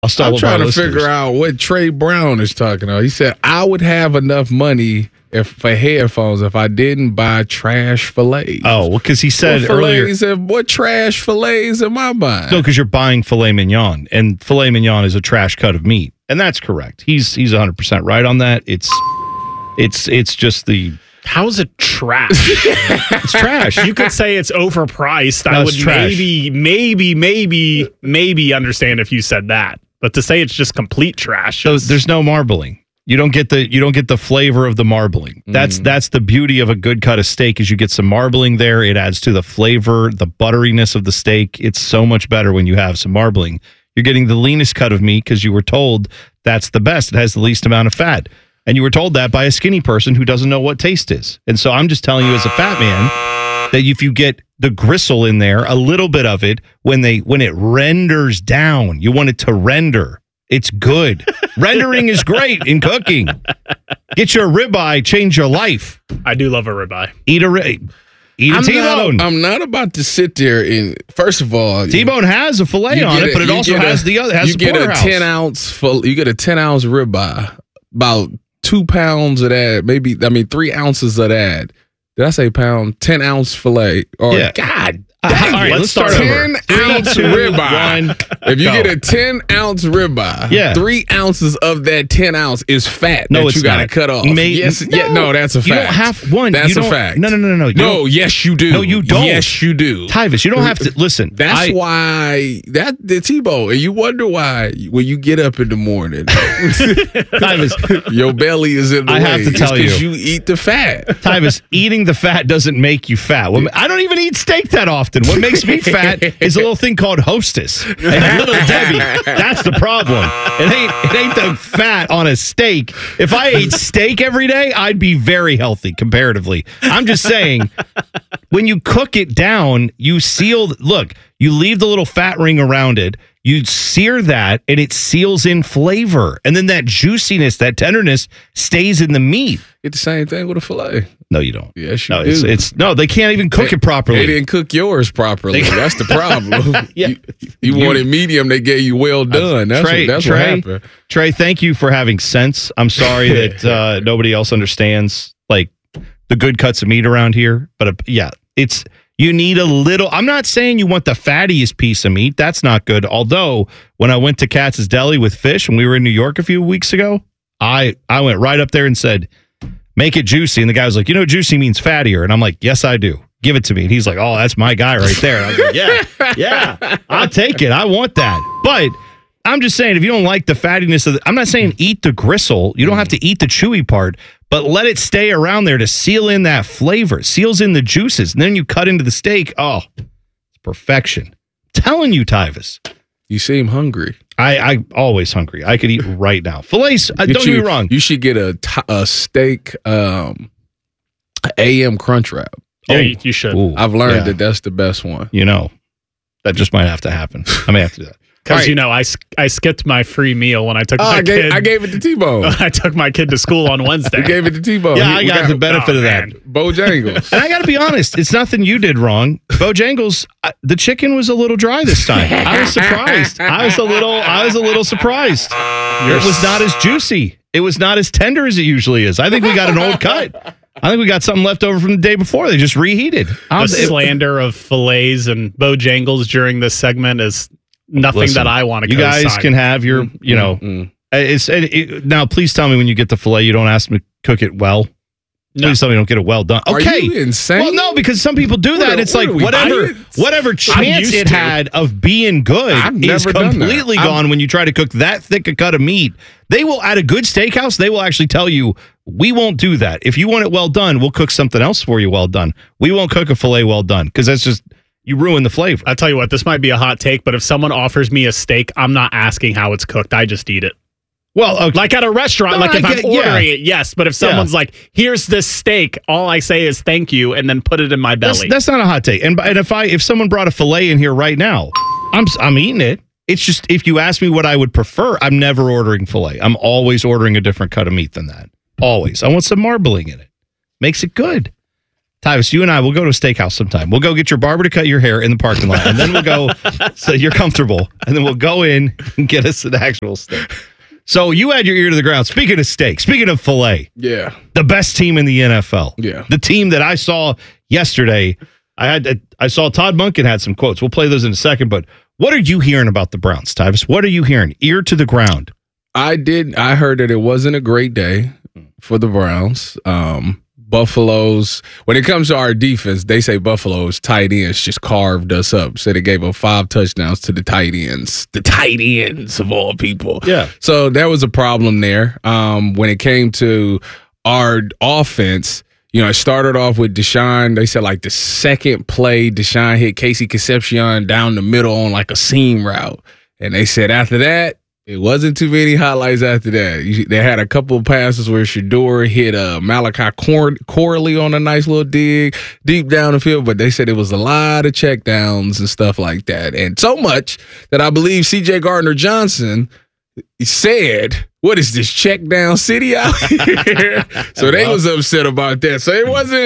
I'm trying to figure out what Trey Brown is talking about. He said, I would have enough money for headphones if I didn't buy trash fillets. Oh, well, because he said earlier. He said, what trash fillets am I buying? No, because you're buying filet mignon, and filet mignon is a trash cut of meat. And that's correct. He's 100% right on that. It's just the... How's it trash? It's trash. You could say it's overpriced. No, I would trash. maybe understand if you said that. But to say it's just complete trash. So there's no marbling. You don't get the flavor of the marbling. That's the beauty of a good cut of steak is you get some marbling there. It adds to the flavor, the butteriness of the steak. It's so much better when you have some marbling. You're getting the leanest cut of meat because you were told that's the best. It has the least amount of fat. And you were told that by a skinny person who doesn't know what taste is. And so I'm just telling you as a fat man that if you get the gristle in there, a little bit of it, when it renders down, you want it to render. It's good. Rendering is great in cooking. Get your ribeye, change your life. I do love a ribeye. Eat a T-bone. I'm not about to sit there and, first of all, T-bone has a fillet on it, but it also has the other. You get a 10-ounce you get a 10-ounce ribeye, about 2 pounds of that, 3 ounces of that. Did I say pound? 10-ounce filet. Or yeah. God. All right, let's start over. 10-ounce ribeye. If you get a 10-ounce ribeye, 3 ounces of that 10-ounce is fat that you got to cut off. No, that's a fact. You don't have one. That's a fact. No. No, yes, you do. No, you don't. Yes, you do. Tyvis, you don't have to listen. That's why the T-bone, and you wonder why when you get up in the morning, Tyvis, your belly is in the way. I have to tell you eat the fat. Tyvis, eating the fat doesn't make you fat. Well, I don't even eat steak that often. What makes me fat is a little thing called Hostess and Little Debbie. That's the problem. It ain't the fat on a steak. If I ate steak every day, I'd be very healthy comparatively. I'm just saying, when you cook it down, you leave the little fat ring around it. You sear that, and it seals in flavor. And then that juiciness, that tenderness stays in the meat. It's the same thing with a filet. No, you don't. Yes, you do. No, they can't even cook it properly. They didn't cook yours properly. That's the problem. Yeah. You wanted medium, they gave you well done. That's what happened. Trey, thank you for having sense. I'm sorry that nobody else understands like the good cuts of meat around here. But you need a little. I'm not saying you want the fattiest piece of meat. That's not good. Although, when I went to Katz's Deli with fish when we were in New York a few weeks ago, I went right up there and said, make it juicy. And the guy was like, juicy means fattier. And I'm like, yes, I do. Give it to me. And he's like, oh, that's my guy right there. And I was like, yeah, I'll take it. I want that. But I'm just saying, if you don't like the fattiness of I'm not saying eat the gristle. You don't have to eat the chewy part, but let it stay around there to seal in that flavor. It seals in the juices. And then you cut into the steak. Oh, it's perfection. I'm telling you, Tyvis. You seem hungry. I always hungry. I could eat right now. Fillets, don't get me wrong. You should get a steak AM Crunch Wrap. Yeah, you should. Ooh, I've learned that's the best one. That just might have to happen. I may have to do that. Because, I skipped my free meal when I took my kid. I gave it to T-Bone. I took my kid to school on Wednesday. You gave it to T-Bone. Yeah, I got the benefit of that. Bojangles. And I got to be honest, it's nothing you did wrong. Bojangles, the chicken was a little dry this time. I was surprised. I was a little surprised. It was not as juicy. It was not as tender as it usually is. I think we got an old cut. I think we got something left over from the day before. They just reheated. The slander of fillets and Bojangles during this segment is nothing that I want to. You guys can have your, now please tell me when you get the filet, you don't ask them to cook it well. No. Please tell me you don't get it well done. Okay. Are you insane? Well, no, because some people do that. It's like whatever chance it had of being good is completely gone when you try to cook that thick a cut of meat. They will, at a good steakhouse, they will actually tell you, we won't do that. If you want it well done, we'll cook something else for you well done. We won't cook a filet well done because that's just... You ruin the flavor. I'll tell you what, this might be a hot take, but if someone offers me a steak, I'm not asking how it's cooked. I just eat it. Well, okay. Like at a restaurant, if I'm ordering it, yes. But if someone's like, here's this steak, all I say is thank you and then put it in my belly. That's not a hot take. And if someone brought a filet in here right now, I'm eating it. It's just, if you ask me what I would prefer, I'm never ordering filet. I'm always ordering a different cut of meat than that. Always. I want some marbling in it. Makes it good. Tyvis, you and I will go to a steakhouse sometime. We'll go get your barber to cut your hair in the parking lot, and then we'll go so you're comfortable, and then we'll go in and get us an actual steak. So you had your ear to the ground. Speaking of steak, speaking of filet, Yeah. the best team in the NFL. Yeah. The team that I saw yesterday, I saw Todd Monken had some quotes. We'll play those in a second, but what are you hearing about the Browns, Tyvis? What are you hearing? Ear to the ground. I heard that it wasn't a great day for the Browns. Buffalo's, when it comes to our defense, they say Buffalo's tight ends just carved us up. So they gave up 5 touchdowns to the tight ends of all people. Yeah. So there was a problem there. When it came to our offense, it started off with Deshaun. They said like the second play, Deshaun hit Casey Concepcion down the middle on like a seam route. And they said after that, it wasn't too many highlights after that. They had a couple of passes where Shador hit Malachi Corley on a nice little dig deep down the field, but they said it was a lot of checkdowns and stuff like that. And so much that I believe C.J. Gardner-Johnson said, "What is this, check down city out here?" So they was upset about that. So it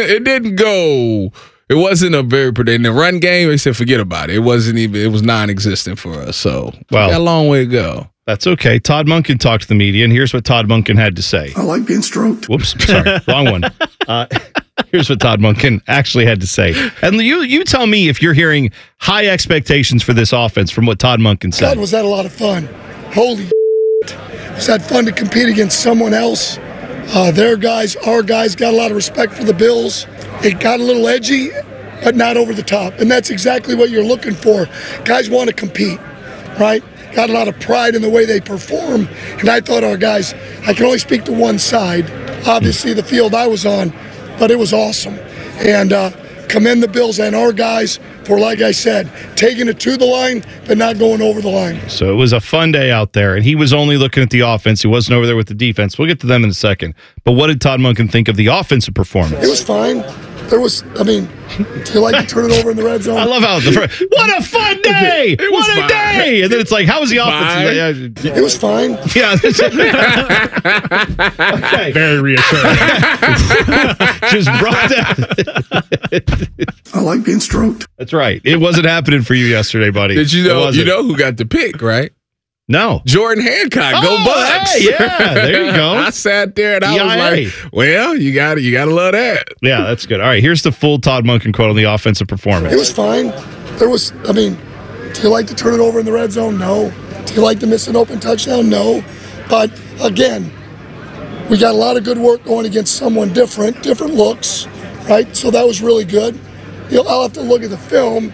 wasn't a very in the run game. They said forget about it. It was non-existent for us. So we got a long way to go. That's okay. Todd Monken talked to the media, and here's what Todd Monken had to say. I like being stroked. Whoops, sorry, wrong one. Here's what Todd Monken actually had to say. And you tell me if you're hearing high expectations for this offense from what Todd Monken said. God, was that a lot of fun. Holy was that fun to compete against someone else? Their guys, our guys, got a lot of respect for the Bills. It got a little edgy, but not over the top. And that's exactly what you're looking for. Guys want to compete, right? Got a lot of pride in the way they perform. And I thought our guys, I can only speak to one side, obviously the field I was on, but it was awesome. And commend the Bills and our guys for, like I said, taking it to the line, but not going over the line. So it was a fun day out there, and he was only looking at the offense. He wasn't over there with the defense. We'll get to them in a second. But what did Todd Monken think of the offensive performance? It was fine. Do you like to turn it over in the red zone? I love how what a fun day! What a day! And then it's like, how was the offense? It was fine. Yeah. Okay. Very reassuring. Just brought that. I like being stroked. That's right. It wasn't happening for you yesterday, buddy. Did you know? You know who got the pick, right? No. Jordan Hancock. Go Bucks. Hey, yeah, there you go. I sat there and I was like, well, you got to love that. Yeah, that's good. All right, here's the full Todd Monken quote on the offensive performance. It was fine. Do you like to turn it over in the red zone? No. Do you like to miss an open touchdown? No. But again, we got a lot of good work going against someone different looks, right? So that was really good. I'll have to look at the film.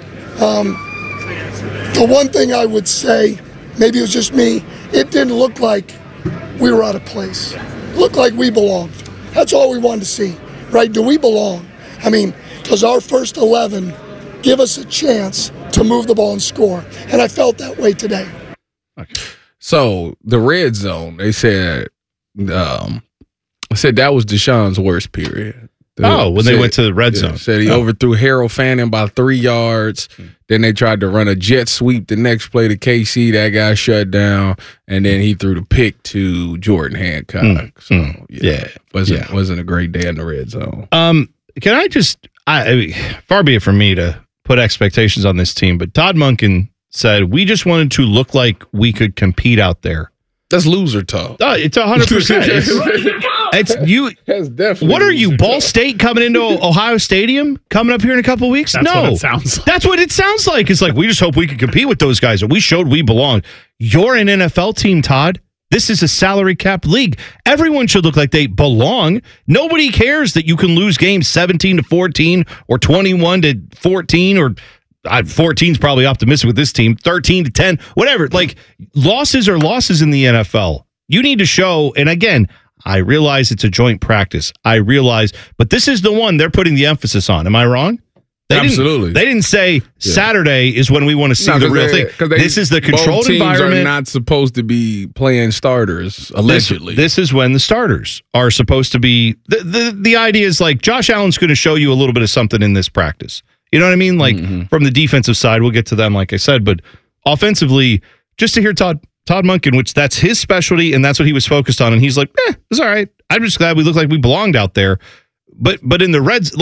The one thing I would say, maybe it was just me, it didn't look like we were out of place. It looked like we belonged. That's all we wanted to see, right? Do we belong? Does our first 11 give us a chance to move the ball and score? And I felt that way today. Okay. So the red zone, they said that was Deshaun's worst period. When they went to the red zone. Said he overthrew Harold Fanning by 3 yards. Then they tried to run a jet sweep the next play to KC. That guy shut down. And then he threw the pick to Jordan Hancock. Wasn't a great day in the red zone. Can I just, far be it from me to put expectations on this team, but Todd Monken said, we just wanted to look like we could compete out there. That's loser talk. It's 100%. It's you. That's definitely. What are you, Ball State coming into Ohio Stadium coming up here in a couple of weeks? That's no, what it sounds like. That's what it sounds like. It's like we just hope we can compete with those guys. We showed we belong. You're an NFL team, Todd. This is a salary cap league. Everyone should look like they belong. Nobody cares that you can lose games 17-14 or 21-14 or. 14's probably optimistic with this team. 13-10, whatever. Like, losses are losses in the NFL. You need to show, and again, I realize it's a joint practice. But this is the one they're putting the emphasis on. Am I wrong? Absolutely. They didn't say Saturday is when we want to see the real thing. This is the controlled environment. Are not supposed to be playing starters, allegedly. This is when the starters are supposed to be. The idea is like Josh Allen's going to show you a little bit of something in this practice. You know what I mean? Like from the defensive side, we'll get to them, like I said, but offensively, just to hear Todd Monken, which that's his specialty and that's what he was focused on, and he's like, it's all right. I'm just glad we look like we belonged out there. But in the Reds, like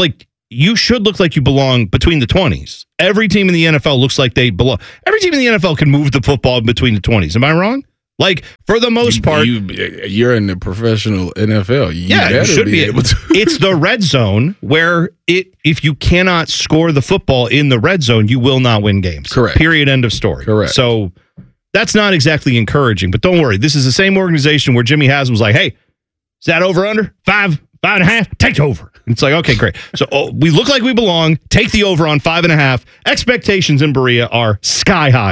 you should look like you belong between the 20s. Every team in the NFL looks like they belong. Every team in the NFL can move the football between the 20s. Am I wrong? Like, for the most part. You're in the professional NFL. You should be able to. It's the red zone where if you cannot score the football in the red zone, you will not win games. Correct. Period. End of story. Correct. So that's not exactly encouraging. But don't worry. This is the same organization where Jimmy Haslam was like, hey, is that over under? 5.5? Take over. It's like, okay, great. So we look like we belong. Take the over on 5.5. Expectations in Berea are sky high.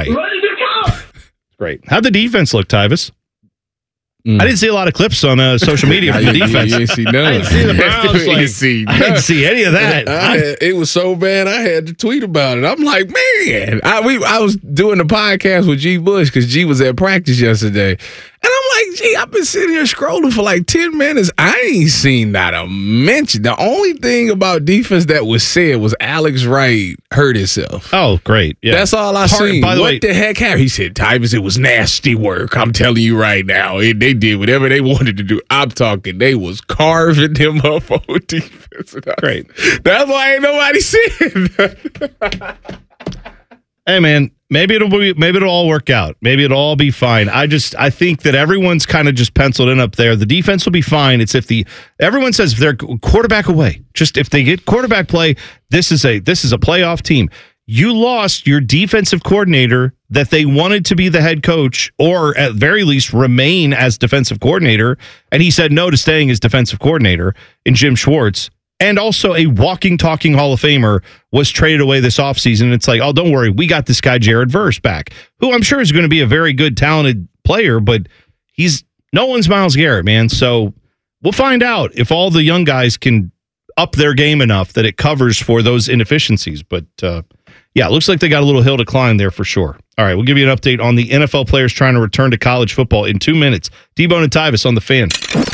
Great. How'd the defense look, Tyvis? I didn't see a lot of clips on social media from the defense. You didn't see none. I didn't see the Browns. I didn't see any of that. It was so bad, I had to tweet about it. I'm like, man. I was doing the podcast with G. Bush because G was at practice yesterday. And I'm like, gee, I've been sitting here scrolling for like 10 minutes. I ain't seen not a mention. The only thing about defense that was said was Alex Wright hurt himself. Oh, great. Yeah. That's all I seen. By the way, what the heck happened? He said, Tyvis, it was nasty work. I'm telling you right now. They did whatever they wanted to do. I'm talking. They was carving them up on defense. Great. That's why ain't nobody said. Hey, man. Maybe it'll all work out. Maybe it'll all be fine. I think that everyone's kind of just penciled in up there. The defense will be fine. It's everyone says if they're quarterback away. Just if they get quarterback play, this is a playoff team. You lost your defensive coordinator that they wanted to be the head coach, or at very least remain as defensive coordinator, and he said no to staying as defensive coordinator in Jim Schwartz. And also a walking, talking Hall of Famer was traded away this offseason. It's like, oh, don't worry. We got this guy, Jared Verse, back, who I'm sure is going to be a very good, talented player, but no one's Myles Garrett, man. So we'll find out if all the young guys can up their game enough that it covers for those inefficiencies. But, yeah, it looks like they got a little hill to climb there for sure. All right, we'll give you an update on the NFL players trying to return to college football in 2 minutes. D-Bone and Tyvis on the Fan.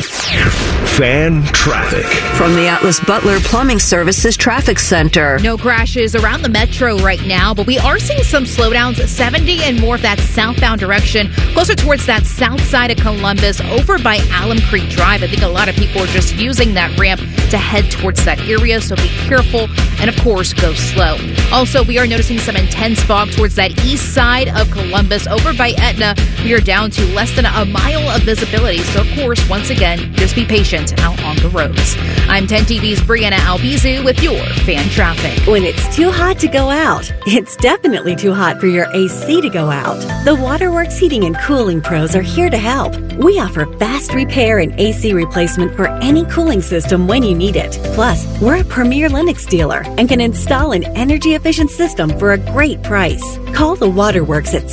Fan traffic. From the Atlas Butler Plumbing Services Traffic Center. No crashes around the metro right now, but we are seeing some slowdowns, 70 and more of that southbound direction, closer towards that south side of Columbus, over by Alum Creek Drive. I think a lot of people are just using that ramp to head towards that area, so be careful and, of course, go slow. Also, we are noticing some intense fog towards that east side of Columbus, over by Etna. We are down to less than a mile of visibility, so, of course, once again, just be patient out on the roads. I'm 10 TV's Brianna Albizu with your Fan Traffic. When it's too hot to go out, it's definitely too hot for your AC to go out. The Waterworks Heating and Cooling Pros are here to help. We offer fast repair and AC replacement for any cooling system when you need it. Plus, we're a premier Lennox dealer and can install an energy-efficient system for a great price. Call the Waterworks at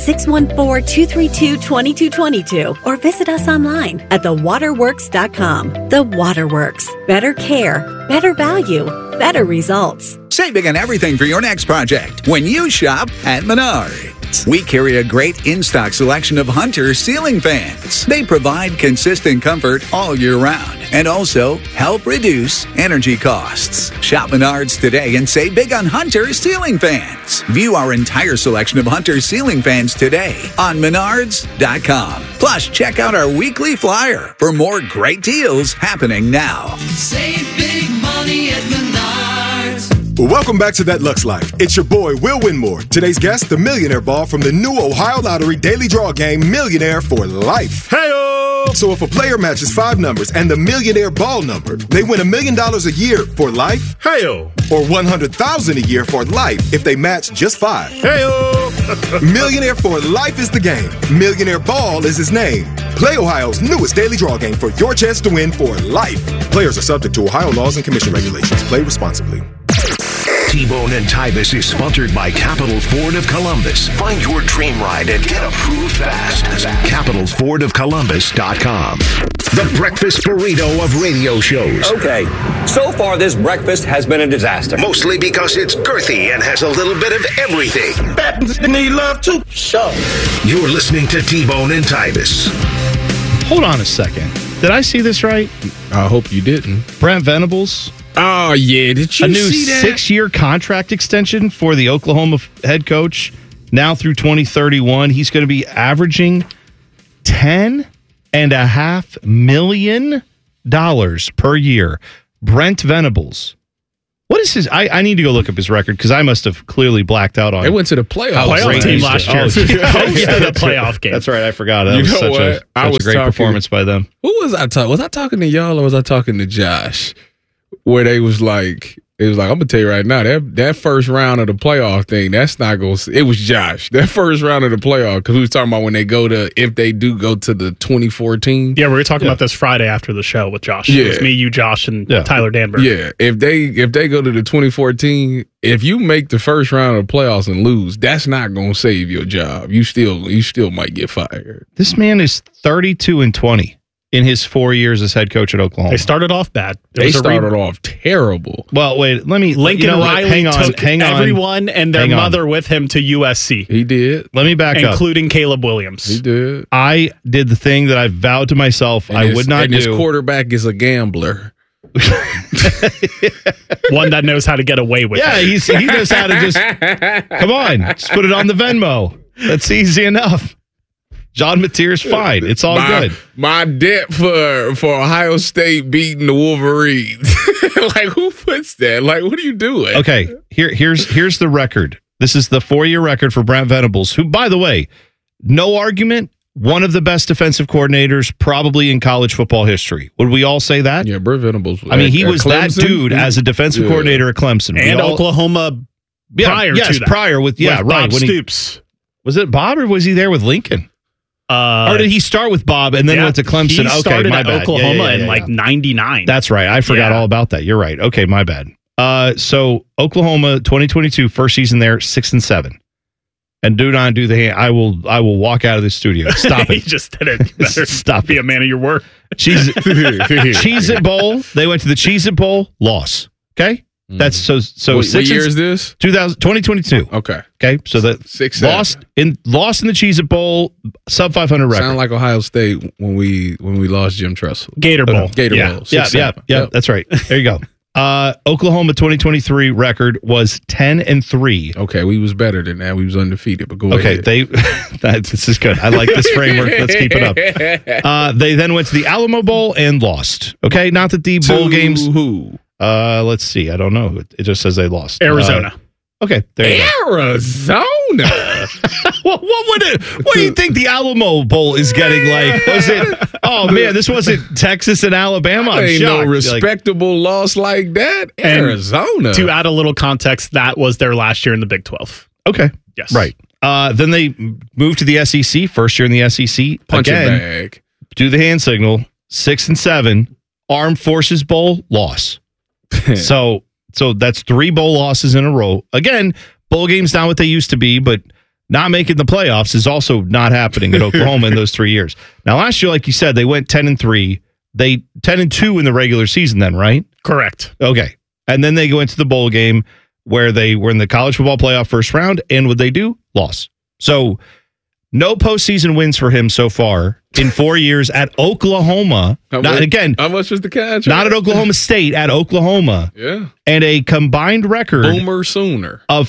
614-232-2222 or visit us online at thewaterworks.com. The Waterworks. Better care, better value, better results. Save big on everything for your next project when you shop at Menards. We carry a great in-stock selection of Hunter ceiling fans. They provide consistent comfort all year round and also help reduce energy costs. Shop Menards today and save big on Hunter ceiling fans. View our entire selection of Hunter ceiling fans today on Menards.com. Plus, check out our weekly flyer for more great deals happening now. Save big money at Menards. Welcome back to That Lux Life. It's your boy, Will Winmore. Today's guest, the Millionaire Ball from the new Ohio Lottery Daily Draw Game, Millionaire for Life. Hey-o! So if a player matches 5 numbers and the Millionaire Ball number, they win $1 million a year for life. Hey-o! Or $100,000 a year for life if they match just 5. Hey-o! Millionaire for Life is the game. Millionaire Ball is his name. Play Ohio's newest daily draw game for your chance to win for life. Players are subject to Ohio laws and commission regulations. Play responsibly. T-Bone and Tyvis is sponsored by Capital Ford of Columbus. Find your dream ride and get approved fast. CapitalFordOfColumbus.com. The breakfast burrito of radio shows. Okay, so far this breakfast has been a disaster. Mostly because it's girthy and has a little bit of everything. Need love too. Sure. You're listening to T-Bone and Tyvis. Hold on a second. Did I see this right? I hope you didn't. Brent Venables. Oh, yeah. Did you see that? A new 6-year contract extension for the Oklahoma head coach now through 2031. He's going to be averaging $10.5 million per year. Brent Venables. What is his? I need to go look up his record because I must have clearly blacked out on. They went to the playoff team last year. Hosted a playoff game. That's right. I forgot. That was such a great performance by them. Who was I talking? Was I talking to y'all or was I talking to Josh? Where they was like, I'm gonna tell you right now, that first round of the playoff thing, that's not going. It was Josh. That first round of the playoff, because we was talking about when they if they do go to the 2014. Yeah, we were talking about this Friday after the show with Josh. Yeah. It was me, you, Josh, and Tyler Danberg. Yeah, if they go to the 2014, if you make the first round of the playoffs and lose, that's not gonna save your job. You still might get fired. This man is 32-20. In his 4 years as head coach at Oklahoma. They started off bad. They started off terrible. Well, wait, let me... Lincoln Riley took hang on. everyone and their mother with him to USC. He did. Let me back up. Including Caleb Williams. He did. I did the thing that I vowed to myself I would not do. His quarterback is a gambler. One that knows how to get away with it. Yeah, he knows how to just... Come on, just put it on the Venmo. That's easy enough. John Mateer's fine. It's all good. My debt for Ohio State beating the Wolverines. Like, who puts that? Like, what are you doing? Okay, here's the record. This is the 4-year record for Brent Venables, who, by the way, no argument, one of the best defensive coordinators probably in college football history. Would we all say that? Yeah, Brent Venables. He was that dude as a defensive coordinator at Clemson. And Oklahoma prior to that. Prior with Bob Stoops. Was it Bob or was he there with Lincoln? Or did he start with Bob and then went to Clemson? He started my at bad. Oklahoma in like 99. That's right. I forgot all about that. You're right. Okay, my bad. So Oklahoma 2022 first season there 6-7. And do not do the hand. I will walk out of the studio. Stop it. He just did it. Better Stop. Be a man of your word. Cheez-It Bowl. They went to the Cheez-It Bowl. Loss. Okay. That's so. What year is this? 2022. Okay. So that 6 lost in the Cheez-It Bowl, sub 500 record. Sound like Ohio State when we lost Jim Tressel. Gator Bowl. Gator Bowl. Yeah. That's right. There you go. Oklahoma 2023 record was 10-3. Okay, we was better than that. We was undefeated. But go ahead. This is good. I like this framework. Let's keep it up. They then went to the Alamo Bowl and lost. Okay, not that the bowl games. Who? Let's see. I don't know. It just says they lost. Arizona. Okay, there you go. Arizona. What do you think the Alamo Bowl is getting like? Was it? Oh man, this wasn't Texas and Alabama. Ain't no respectable loss like that. Arizona. To add a little context, that was their last year in the Big 12. Okay. Yes. Right. Then they moved to the SEC. First year in the SEC. Punch again, it bag. Do the hand signal. 6-7. Armed Forces Bowl loss. So that's 3 bowl losses in a row. Again, bowl games not what they used to be, but not making the playoffs is also not happening at Oklahoma in those 3 years. Now, last year, like you said, they went 10-3. They 10-2 in the regular season then, right? Correct. Okay. And then they go into the bowl game where they were in the college football playoff first round. And what they do? Loss. So no postseason wins for him so far in 4 years at Oklahoma. How much was the catch? Not at Oklahoma State, at Oklahoma. Yeah. And a combined record Boomer Sooner of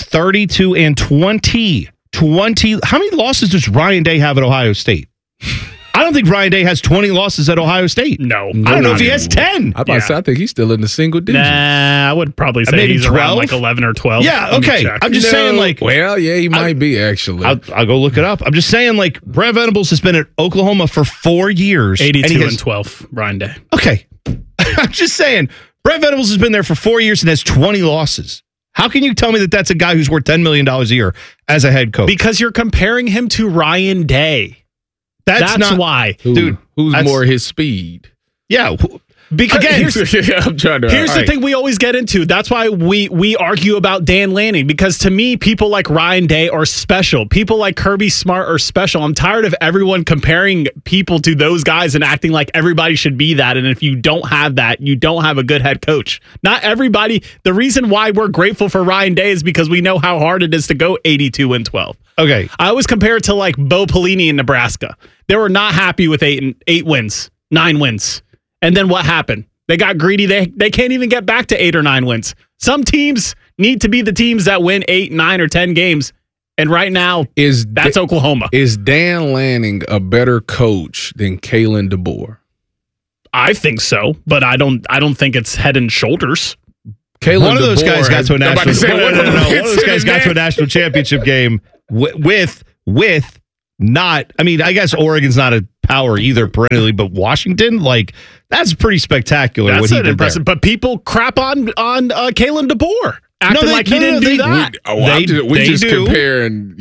32-20. 20. How many losses does Ryan Day have at Ohio State? I don't think Ryan Day has 20 losses at Ohio State. No. I don't know if he has 10. I think he's still in the single digits. Nah, I would probably say maybe he's 12? around like 11 or 12. Yeah, okay. I'm just saying, like... Well, yeah, he might be, actually. I'll go look it up. I'm just saying, like, Brent Venables has been at Oklahoma for 4 years. 82-12, Ryan Day. Okay. I'm just saying, Brent Venables has been there for 4 years and has 20 losses. How can you tell me that that's a guy who's worth $10 million a year as a head coach? Because you're comparing him to Ryan Day. That's not why. Dude, who's more his speed? Yeah. Because again, here's the thing we always get into. That's why we argue about Dan Lanning, because to me, people like Ryan Day are special. People like Kirby Smart are special. I'm tired of everyone comparing people to those guys and acting like everybody should be that. And if you don't have that, you don't have a good head coach. Not everybody. The reason why we're grateful for Ryan Day is because we know how hard it is to go 82-12. Okay. I always compare it to like Bo Pelini in Nebraska. They were not happy with 8 wins, 9 wins. And then what happened? They got greedy. They can't even get back to 8 or 9 wins. Some teams need to be the teams that win 8, 9, or 10 games. And right now, that's Oklahoma. Is Dan Lanning a better coach than Kalen DeBoer? I think so, but I don't think it's head and shoulders. Kalen one of those DeBoer guys got to a national. One of those guys got to a national championship game with not. I mean, I guess Oregon's not a power either perennially, but Washington, like, that's pretty spectacular. That's what he did impressive. there. But people crap on Kalen DeBoer, acting like he didn't do that. We just comparing,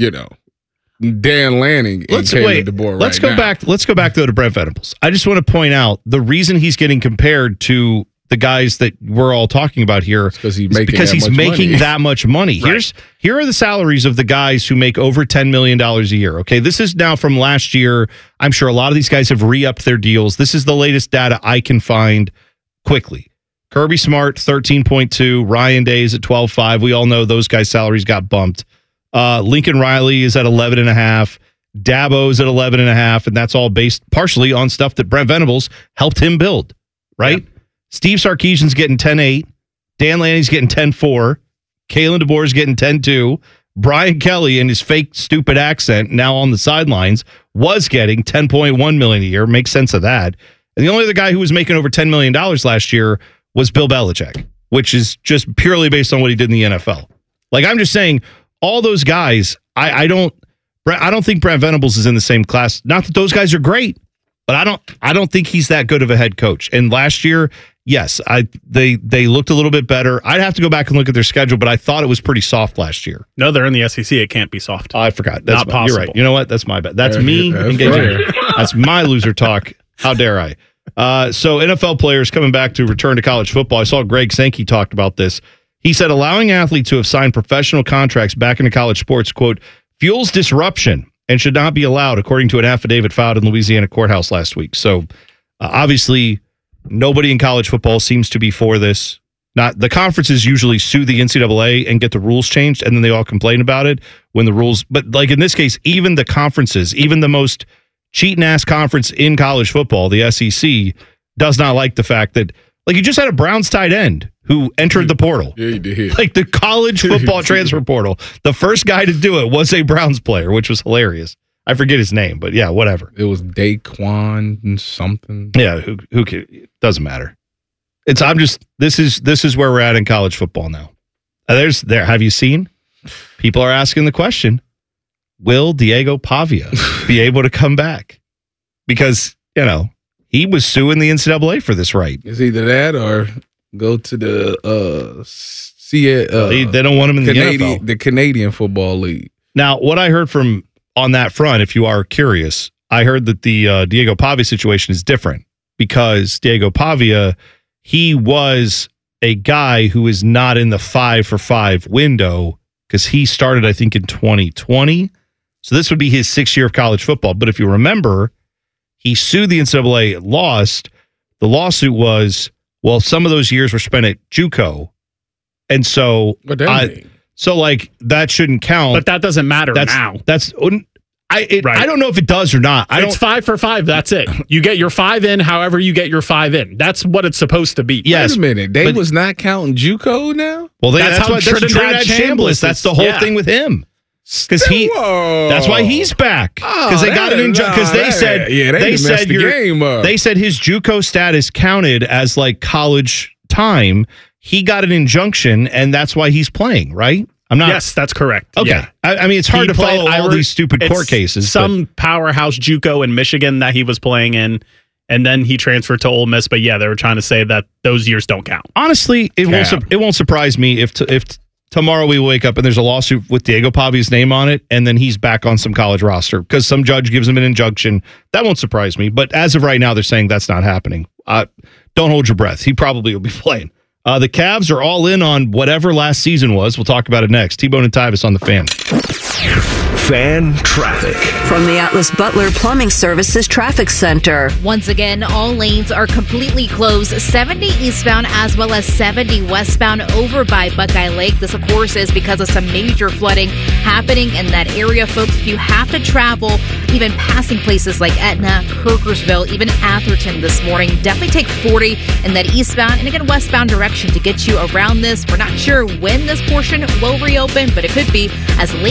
Dan Lanning and Kalen DeBoer. Let's go back. Let's go back though to Brent Venables. I just want to point out the reason he's getting compared to the guys that we're all talking about here because he's making that much money. Right. Here are the salaries of the guys who make over $10 million a year. Okay, this is now from last year. I'm sure a lot of these guys have re-upped their deals. This is the latest data I can find quickly. Kirby Smart, 13.2. Ryan Day is at 12.5. We all know those guys' salaries got bumped. Lincoln Riley is at 11.5. Dabo's at 11.5, and that's all based partially on stuff that Brent Venables helped him build, right? Yeah. Steve Sarkisian's getting 10.8. Dan Lanning's getting 10.4. Kalen DeBoer's getting 10.2. Brian Kelly, in his fake, stupid accent, now on the sidelines, was getting $10.1 million a year. Makes sense of that. And the only other guy who was making over $10 million last year was Bill Belichick, which is just purely based on what he did in the NFL. Like, I'm just saying, all those guys, I don't think Brent Venables is in the same class. Not that those guys are great, but I don't think he's that good of a head coach. And last year, yes, they looked a little bit better. I'd have to go back and look at their schedule, but I thought it was pretty soft last year. No, they're in the SEC. It can't be soft. Oh, I forgot. That's not possible. You're right. You know what? That's my bad. That's me engaging. That's my loser talk. How dare I? So NFL players coming back to return to college football. I saw Greg Sankey talked about this. He said allowing athletes who have signed professional contracts back into college sports, quote, fuels disruption and should not be allowed, according to an affidavit filed in Louisiana courthouse last week. So obviously, nobody in college football seems to be for this. Not the conferences usually sue the NCAA and get the rules changed, and then they all complain about it when the rules. But like in this case, even the conferences, even the most cheating ass conference in college football, the SEC, does not like the fact that, like, you just had a Browns tight end who entered the portal. Yeah, you did. Like the college football transfer portal. The first guy to do it was a Browns player, which was hilarious. I forget his name, but yeah, whatever. It was Daquan something. Yeah, who doesn't matter. This is where we're at in college football now. Have you seen? People are asking the question, will Diego Pavia be able to come back? Because, he was suing the NCAA for this right. It's either that or go to the they don't want him in the NFL. The Canadian Football League. Now, what I heard from on that front, if you are curious, I heard that the Diego Pavia situation is different because Diego Pavia, he was a guy who is not in the 5-for-5 window because he started, I think, in 2020. So this would be his 6th year of college football. But if you remember, he sued the NCAA, lost. The lawsuit was, well, some of those years were spent at JUCO. And so, that shouldn't count. But that doesn't matter now. I don't know if it does or not. It's 5-for-5. That's it. You get your 5 in however you get your 5 in. That's what it's supposed to be. Yes. Wait a minute. They was not counting JUCO now? Well, that's Trinidad Chambliss. That's the whole thing with him. Because that's why he's back. Because they got an injunction. Because they said his JUCO status counted as like college time. He got an injunction, and that's why he's playing. Right? Yes, that's correct. Okay. Yeah. I mean, it's hard to follow all these stupid court cases. Some powerhouse JUCO in Michigan that he was playing in, and then he transferred to Ole Miss. But yeah, they were trying to say that those years don't count. Honestly, it won't surprise me if tomorrow we wake up and there's a lawsuit with Diego Pavia's name on it, and then he's back on some college roster because some judge gives him an injunction. That won't surprise me. But as of right now, they're saying that's not happening. Don't hold your breath. He probably will be playing. The Cavs are all in on whatever last season was. We'll talk about it next. T-Bone and Tyvis on the Fan. Fan traffic. From the Atlas Butler Plumbing Services Traffic Center. Once again, all lanes are completely closed. 70 eastbound as well as 70 westbound over by Buckeye Lake. This, of course, is because of some major flooding happening in that area. Folks, if you have to travel, even passing places like Etna, Kirkersville, even Atherton this morning, definitely take 40 in that eastbound and again westbound direction to get you around this. We're not sure when this portion will reopen, but it could be as late as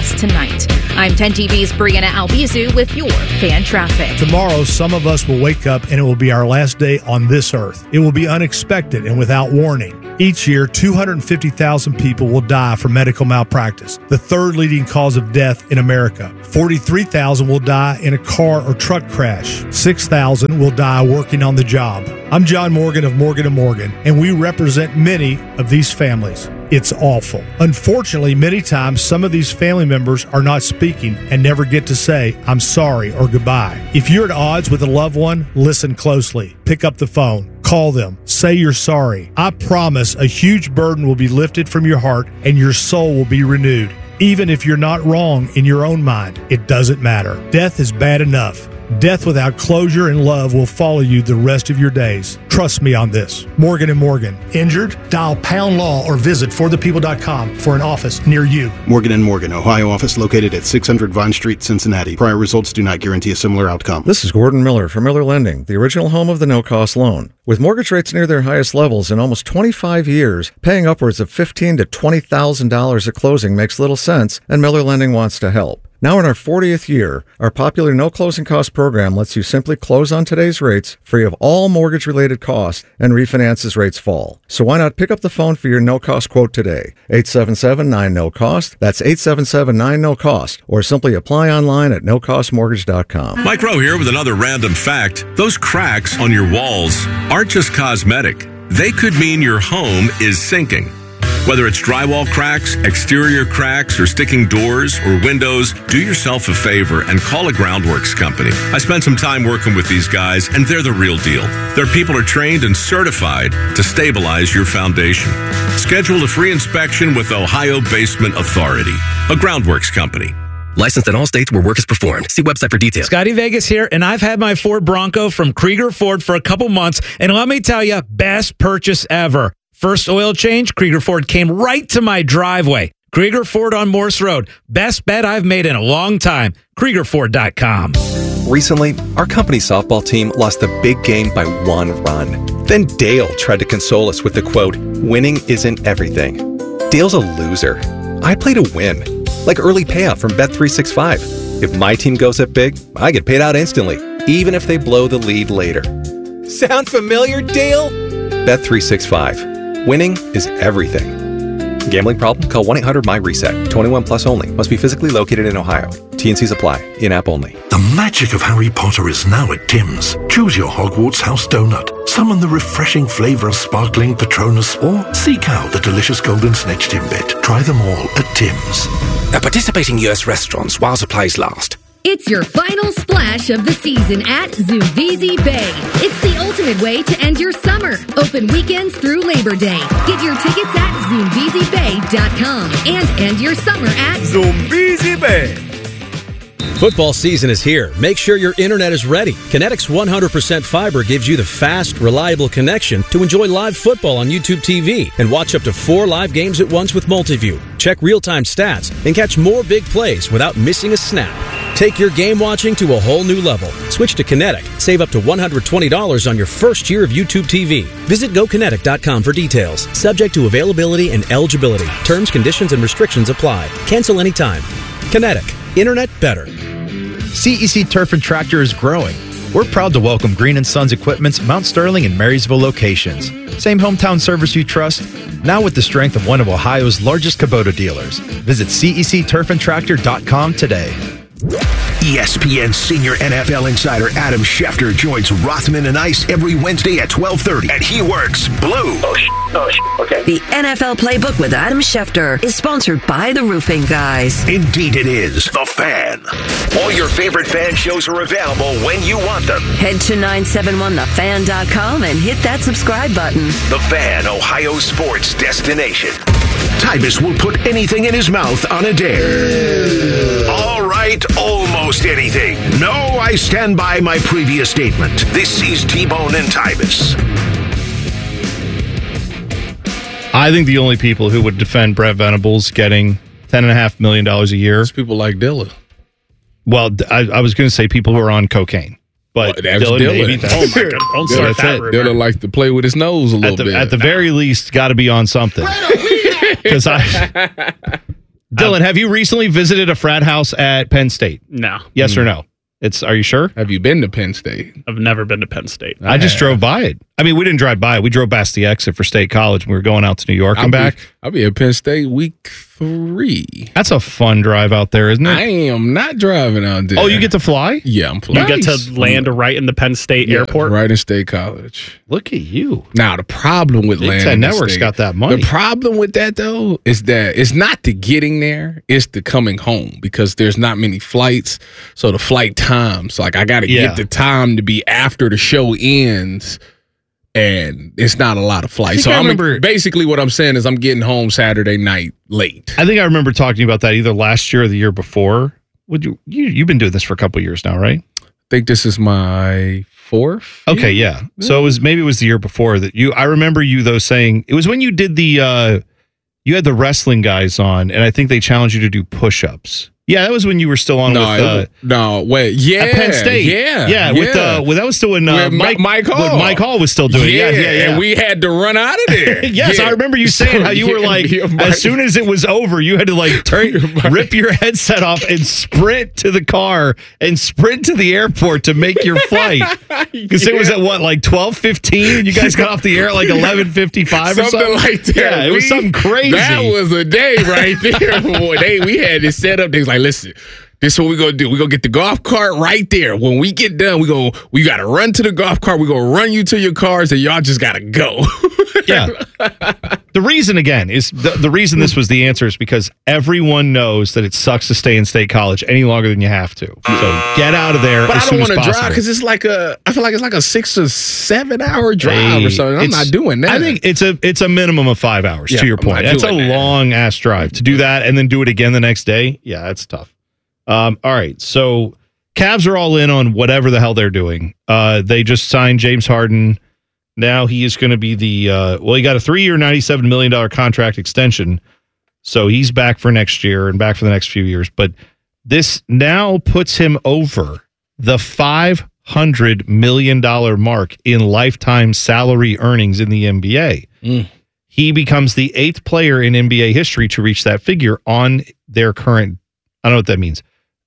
forecast tonight. I'm 10 TV's Brianna Albizu with your fan traffic. Tomorrow, some of us will wake up and it will be our last day on this earth. It will be unexpected and without warning. Each year, 250,000 people will die from medical malpractice, the third leading cause of death in America. 43,000 will die in a car or truck crash. 6,000 will die working on the job. I'm John Morgan of Morgan & Morgan, and we represent many of these families. It's awful. Unfortunately, many times some of these family members are not speaking and never get to say, I'm sorry or goodbye. If you're at odds with a loved one, listen closely. Pick up the phone. Call them. Say you're sorry. I promise a huge burden will be lifted from your heart and your soul will be renewed. Even if you're not wrong in your own mind, it doesn't matter. Death is bad enough. Death without closure and love will follow you the rest of your days. Trust me on this. Morgan & Morgan. Injured? Dial Pound Law or visit forthepeople.com for an office near you. Morgan & Morgan, Ohio office located at 600 Vine Street, Cincinnati. Prior results do not guarantee a similar outcome. This is Gordon Miller from Miller Lending, the original home of the no-cost loan. With mortgage rates near their highest levels in almost 25 years, paying upwards of $15,000 to $20,000 at closing makes little sense, and Miller Lending wants to help. Now in our 40th year, our popular no closing cost program lets you simply close on today's rates, free of all mortgage-related costs, and refinance as rates fall. So why not pick up the phone for your no-cost quote today? 877-9-NO-COST. That's 877-9-NO-COST. Or simply apply online at nocostmortgage.com. Mike Rowe here with another random fact. Those cracks on your walls aren't just cosmetic. They could mean your home is sinking. Whether it's drywall cracks, exterior cracks, or sticking doors or windows, do yourself a favor and call a Groundworks company. I spent some time working with these guys, and they're the real deal. Their people are trained and certified to stabilize your foundation. Schedule a free inspection with Ohio Basement Authority, a Groundworks company. Licensed in all states where work is performed. See website for details. Scotty Vegas here, and I've had my Ford Bronco from Krieger Ford for a couple months, and let me tell you, best purchase ever. First oil change, Krieger Ford came right to my driveway. Krieger Ford on Morse Road. Best bet I've made in a long time. KriegerFord.com. Recently, our company's softball team lost the big game by 1 run. Then Dale tried to console us with the quote, "Winning isn't everything." Dale's a loser. I play to win. Like early payout from Bet365. If my team goes up big, I get paid out instantly, even if they blow the lead later. Sound familiar, Dale? Bet365. Winning is everything. Gambling problem? Call 1-800-MY-RESET. 21 plus only. Must be physically located in Ohio. T&Cs apply. In-app only. The magic of Harry Potter is now at Tim's. Choose your Hogwarts house donut. Summon the refreshing flavor of sparkling Patronus, or seek out the delicious golden snitch Timbit. Try them all at Tim's. At participating US restaurants while supplies last. It's your final splash of the season at Zoombezi Bay. It's the ultimate way to end your summer. Open weekends through Labor Day. Get your tickets at ZoombeziBay.com and end your summer at Zoombezi Bay. Football season is here. Make sure your internet is ready. Kinetic's 100% fiber gives you the fast, reliable connection to enjoy live football on YouTube TV and watch up to 4 live games at once with Multiview. Check real-time stats and catch more big plays without missing a snap. Take your game watching to a whole new level. Switch to Kinetic. Save up to $120 on your first year of YouTube TV. Visit GoKinetic.com for details. Subject to availability and eligibility. Terms, conditions, and restrictions apply. Cancel anytime. Kinetic. Internet better. CEC Turf and Tractor is growing. We're proud to welcome Green & Sons Equipment's Mount Sterling and Marysville locations. Same hometown service you trust, now with the strength of one of Ohio's largest Kubota dealers. Visit CECTurfandTractor.com today. ESPN senior NFL insider Adam Schefter joins Rothman and Ice every Wednesday at 12:30, and he works blue. Okay. The NFL Playbook with Adam Schefter is sponsored by the Roofing Guys. Indeed it is. The Fan. All your favorite fan shows are available when you want them. Head to 971thefan.com and hit that subscribe button. The Fan, Ohio sports destination. Tybus will put anything in his mouth on a dare. All right, almost anything. No, I stand by my previous statement. This is T-Bone and Tybus. I think the only people who would defend Brent Venables getting $10.5 million a year. It's people like Dilla. Well, I was going to say people who are on cocaine. But Dilla. Maybe oh my God! Don't start that. Dilla like to play with his nose a little bit. At the very least, got to be on something. Because Dylan, have you recently visited a frat house at Penn State? No. Yes or no? Are you sure? Have you been to Penn State? I've never been to Penn State. I just drove by it. I mean, we didn't drive by it. We drove past the exit for State College when we were going out to New York and back. I'll be at Penn State week 3. That's a fun drive out there, isn't it? I am not driving out there. Oh, you get to fly? Yeah, I'm flying. You get to land right in the Penn State airport? Right in State College. Look at you. Now, the problem with landing Big Ten Network's got that money. The problem with that, though, is that it's not the getting there, it's the coming home because there's not many flights. So the flight times, like I got to get the time to be after the show ends. And it's not a lot of flights. So basically what I'm saying is I'm getting home Saturday night late. I think I remember talking about that either last year or the year before. You've been doing this for a couple of years now, right? I think this is my 4th. Okay, yeah. So it was the year before that I remember you though saying it was when you did you had the wrestling guys on, and I think they challenged you to do push-ups. Yeah, that was when you were still on at Penn State. Yeah. With that was still when Mike Hall. When Mike Hall was still doing it. Yeah. And we had to run out of there. Yes, I remember you saying how you were like, as soon as it was over, you had to like rip your headset off and sprint to the car and sprint to the airport to make your flight. Because it was at what, like 12:15, and you guys got off the air at like 11:55 or something like that. Yeah, it was something crazy. That was a day right there. Boy, we had this set up. They was like, listen, this is what we're going to do. We're going to get the golf cart right there. When we get done, we got to run to the golf cart. We're going to run you to your cars, and y'all just got to go. Yeah. The reason, again, is the reason this was the answer is because everyone knows that it sucks to stay in State College any longer than you have to. So get out of there. But as I don't want to drive because I feel like it's like a 6 or 7 hour drive or something. I'm not doing that. I think it's a minimum of 5 hours, to your point. That's a long ass drive to do that and then do it again the next day. Yeah, that's tough. All right. So Cavs are all in on whatever the hell they're doing. They just signed James Harden. Now he is going to be he got a 3-year, $97 million contract extension. So he's back for next year and back for the next few years. But this now puts him over the $500 million mark in lifetime salary earnings in the NBA. He becomes the 8th player in NBA history to reach that figure on their current. I don't know what that means.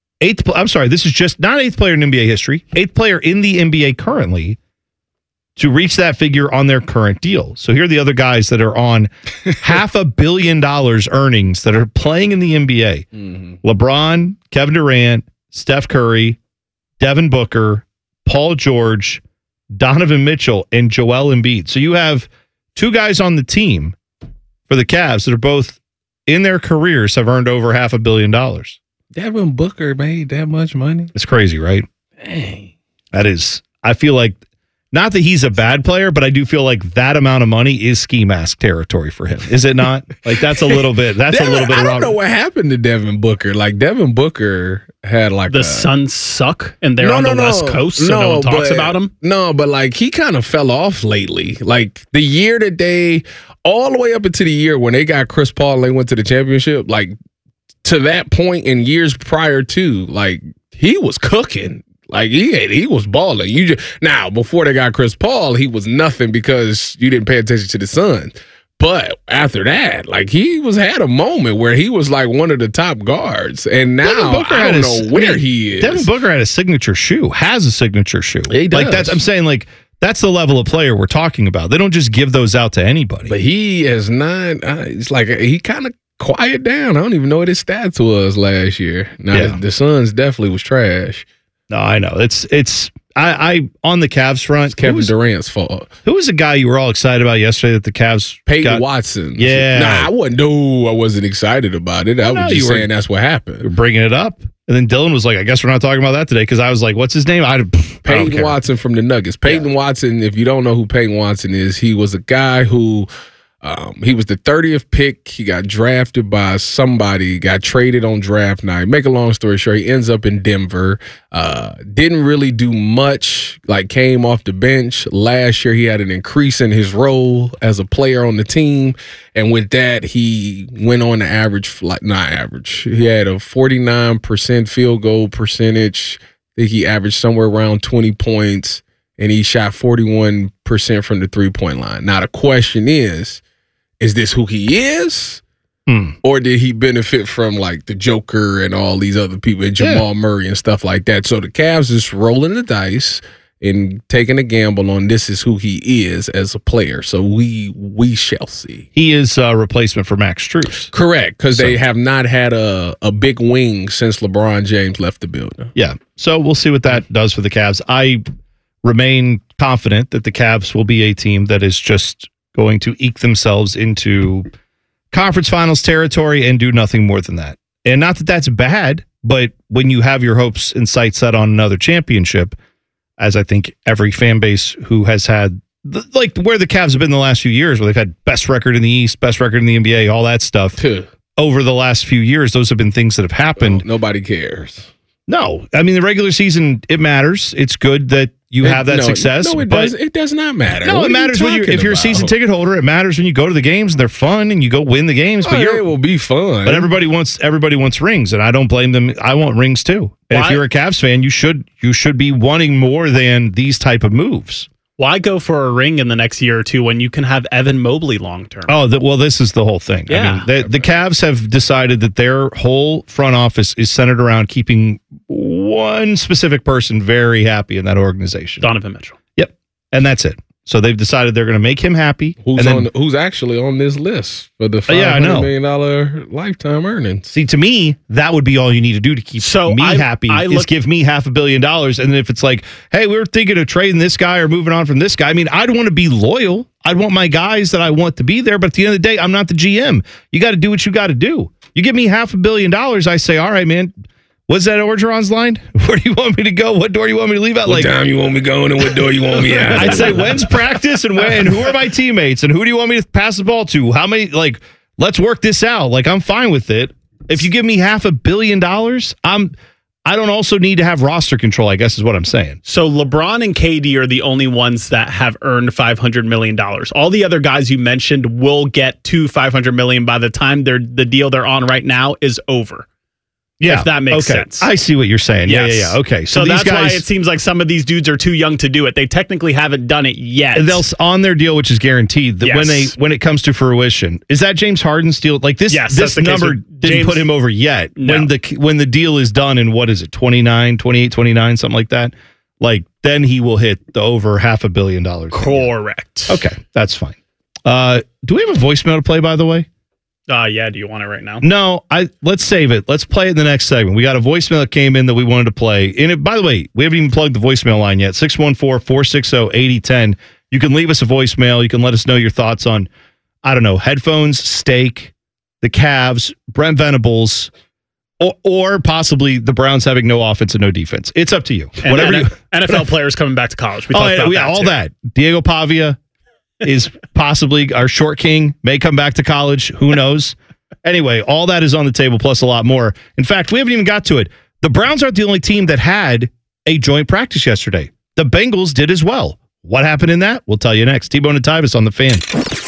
This is just not 8th player in NBA history. 8th player in the NBA currently to reach that figure on their current deal. So here are the other guys that are on $500 million earnings that are playing in the NBA. Mm-hmm. LeBron, Kevin Durant, Steph Curry, Devin Booker, Paul George, Donovan Mitchell, and Joel Embiid. So you have 2 guys on the team for the Cavs that are both in their careers have earned over $500 million. Devin Booker made that much money. It's crazy, right? Dang. That is, I feel like, not that he's a bad player, but I do feel like that amount of money is ski mask territory for him. Is it not? Like that's a little bit. I don't know what happened to Devin Booker. Like Devin Booker had like the Suns suck, and they're on the West Coast, so no one talks about him. No, but like he kind of fell off lately. Like the year that they, all the way up into the year when they got Chris Paul and they went to the championship, like to that point in years prior to, like he was cooking. Like he was balling. Now before they got Chris Paul, he was nothing because you didn't pay attention to the Suns. But after that, like he had a moment where he was like one of the top guards, and now I don't know where he is. Devin Booker had a signature shoe. Has a signature shoe. He does. Like I'm saying, like that's the level of player we're talking about. They don't just give those out to anybody. But he has not. It's like he kind of quiet down. I don't even know what his stats was last year. Now the Suns definitely was trash. No, I know. I on the Cavs front. It's Kevin Durant's fault. Who was the guy you were all excited about yesterday that the Cavs Peyton Watson. Yeah. Nah, I wasn't excited about it. I was just saying that's what happened. You're bringing it up. And then Dylan was like, I guess we're not talking about that today because I was like, what's his name? Peyton Watson from the Nuggets. Peyton Watson, if you don't know who Peyton Watson is, he was a guy who he was the 30th pick. He got drafted by somebody, got traded on draft night. Make a long story short, he ends up in Denver. Didn't really do much, like came off the bench. Last year, he had an increase in his role as a player on the team. And with that, he went on to average, like not average. He had a 49% field goal percentage. I think he averaged somewhere around 20 points. And he shot 41% from the 3-point line. Now, the question is this who he is? Or did he benefit from like the Joker and all these other people and Jamal Murray and stuff like that? So the Cavs is rolling the dice and taking a gamble on this is who he is as a player. So we shall see. He is a replacement for Max Strus. Correct, because they have not had a big wing since LeBron James left the building. Yeah, so we'll see what that does for the Cavs. I remain confident that the Cavs will be a team that is just going to eke themselves into conference finals territory and do nothing more than that. And not that that's bad, but when you have your hopes and sights set on another championship, as I think every fan base who has had, like where the Cavs have been the last few years, where they've had best record in the East, best record in the NBA, all that stuff. Over the last few years, those have been things that have happened. Well, nobody cares. No. I mean, the regular season, it matters. It's good that you have that success. No, it does not matter. No, it matters if you're a season ticket holder. It matters when you go to the games and they're fun and you go win the games. But it will be fun. But everybody wants rings, and I don't blame them. I want rings too. And if you're a Cavs fan, you should be wanting more than these type of moves. Why go for a ring in the next year or two when you can have Evan Mobley long term? Oh, well, this is the whole thing. Yeah. I mean, the Cavs have decided that their whole front office is centered around keeping one specific person very happy in that organization. Donovan Mitchell. Yep. And that's it. So they've decided they're going to make him happy. Who's actually on this list for the $500 million lifetime earnings? See, to me, that would be all you need to do to keep me happy is give me $500 million. And then if it's like, hey, we were thinking of trading this guy or moving on from this guy. I mean, I'd want to be loyal. I'd want my guys that I want to be there. But at the end of the day, I'm not the GM. You got to do what you got to do. You give me $500 million, I say, all right, man. What's that Orgeron's line? Where do you want me to go? What door do you want me to leave out? What time you want me going and what door you want me out? I'd say when's practice and who are my teammates and who do you want me to pass the ball to? How many? Like, let's work this out. Like, I'm fine with it. If you give me $500 million, I don't also need to have roster control, I guess is what I'm saying. So LeBron and KD are the only ones that have earned $500 million. All the other guys you mentioned will get to $500 million by the time the deal they're on right now is over. Yeah, if that makes sense. I see what you're saying. Yes. Yeah. Okay, so that's why it seems like some of these dudes are too young to do it. They technically haven't done it yet. They'll on their deal, which is guaranteed. That when it comes to fruition, is that James Harden's deal? Like this, this number didn't put him over yet. No. When the deal is done in what is it, 28, 29, something like that. Like then he will hit the over $500 million. Correct. Okay, that's fine. Do we have a voicemail to play? By the way. Yeah. Do you want it right now? No, let's save it. Let's play it in the next segment. We got a voicemail that came in that we wanted to play. And by the way, we haven't even plugged the voicemail line yet. 614-460-8010. You can leave us a voicemail. You can let us know your thoughts on, I don't know, headphones, steak, the Cavs, Brent Venables, or possibly the Browns having no offense and no defense. It's up to you. And whatever NFL players coming back to college. We talked about that all too. that. Diego Pavia is possibly our short king, may come back to college. Who knows? Anyway, all that is on the table, plus a lot more. In fact, we haven't even got to it. The Browns aren't the only team that had a joint practice yesterday. The Bengals did as well. What happened in that? We'll tell you next. T-Bone and Tyvis on the Fan.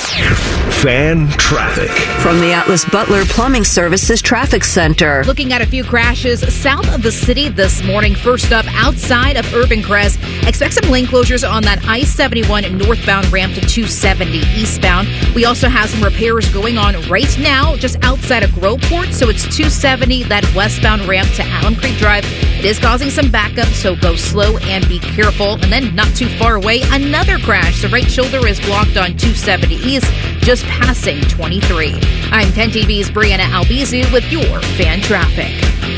Fan traffic. From the Atlas Butler Plumbing Services Traffic Center. Looking at a few crashes south of the city this morning. First up, outside of Urban Crest. Expect some lane closures on that I-71 northbound ramp to 270 eastbound. We also have some repairs going on right now just outside of Groveport. So it's 270, that westbound ramp to Alum Creek Drive. It is causing some backup, so go slow and be careful. And then not too far away, another crash. The right shoulder is blocked on 270 east, just passing 23. I'm 10 TV's Brianna Albizu with your Fan Traffic.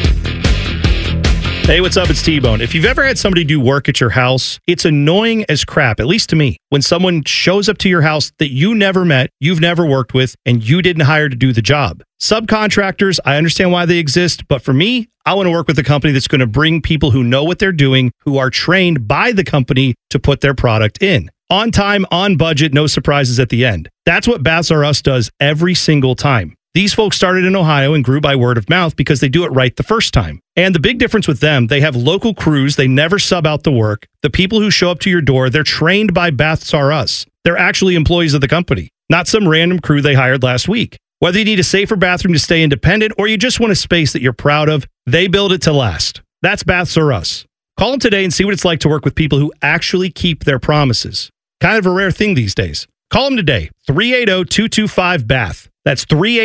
Hey, what's up? It's T-Bone. If you've ever had somebody do work at your house, it's annoying as crap, at least to me, when someone shows up to your house that you never met, you've never worked with, and you didn't hire to do the job. Subcontractors, I understand why they exist, but for me, I want to work with a company that's going to bring people who know what they're doing, who are trained by the company to put their product in. On time, on budget, no surprises at the end. That's what Baths R Us does every single time. These folks started in Ohio and grew by word of mouth because they do it right the first time. And the big difference with them, they have local crews. They never sub out the work. The people who show up to your door, they're trained by Baths R Us. They're actually employees of the company, not some random crew they hired last week. Whether you need a safer bathroom to stay independent or you just want a space that you're proud of, they build it to last. That's Baths R Us. Call them today and see what it's like to work with people who actually keep their promises. Kind of a rare thing these days. Call them today, 380-225-BATH. That's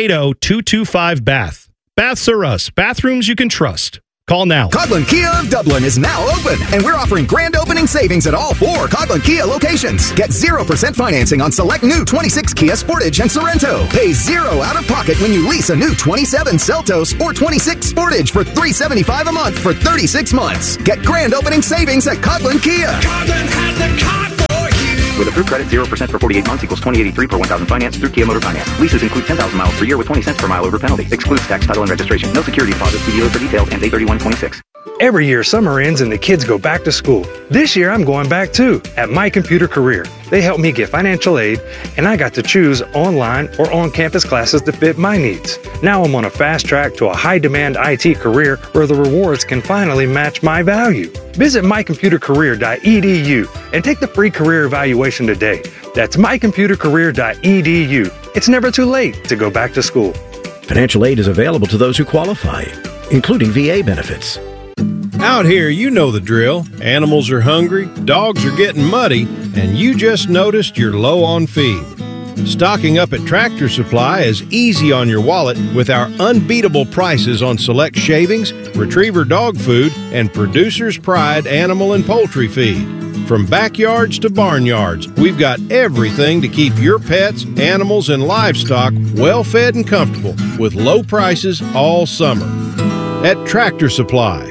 380-225-BATH. Baths are us. Bathrooms you can trust. Call now. Coghlan Kia of Dublin is now open, and we're offering grand opening savings at all 4 Coghlan Kia locations. Get 0% financing on select new 26 Kia Sportage and Sorrento. Pay $0 out of pocket when you lease a new 27 Seltos or 26 Sportage for $375 a month for 36 months. Get grand opening savings at Coghlan Kia. Coghlan has the car for you. With approved credit, 0% for 48 months equals $20.83 per 1,000 finance through Kia Motor Finance. Leases include 10,000 miles per year with 20 cents per mile over penalty. Excludes tax, title, and registration. No security deposit. See dealer for details. Ends 8/31/26. Every year, summer ends and the kids go back to school. This year, I'm going back too, at My Computer Career. They helped me get financial aid, and I got to choose online or on-campus classes to fit my needs. Now I'm on a fast track to a high-demand IT career where the rewards can finally match my value. Visit mycomputercareer.edu and take the free career evaluation today. That's mycomputercareer.edu. It's never too late to go back to school. Financial aid is available to those who qualify, including VA benefits. Out here, you know the drill. Animals are hungry, dogs are getting muddy, and you just noticed you're low on feed. Stocking up at Tractor Supply is easy on your wallet with our unbeatable prices on select shavings, retriever dog food, and Producer's Pride animal and poultry feed. From backyards to barnyards, we've got everything to keep your pets, animals, and livestock well fed and comfortable with low prices all summer. At Tractor Supply.